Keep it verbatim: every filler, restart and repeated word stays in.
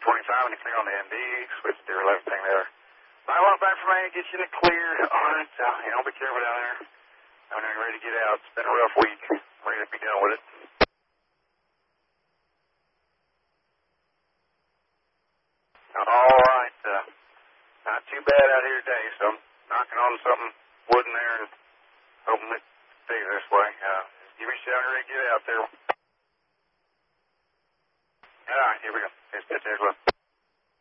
twenty-five, and you clear on the M D, switch to your left thing there. I want back from me, get you in the clear. All right, so, you know, be careful down there. I'm now ready to get out. It's been a rough week. Ready to be done with it. All right, uh, not too bad out here today, so I'm knocking on something wood in there and hoping it stays this way. Uh, just give me a shout, ready to get out there. All right, here we go. Here's, here's, here's,